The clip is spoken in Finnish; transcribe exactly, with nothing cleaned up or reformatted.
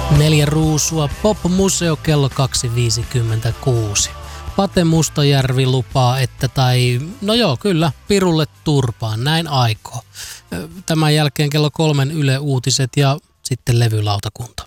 Neljä ruusua Pop-museo kello kaksi viisikymmentäkuusi. Pate Mustajärvi lupaa, että tai, no joo, kyllä, pirulle turpaan, näin aikoo. Tämän jälkeen kello kolmen Yle Uutiset ja sitten levylautakunta.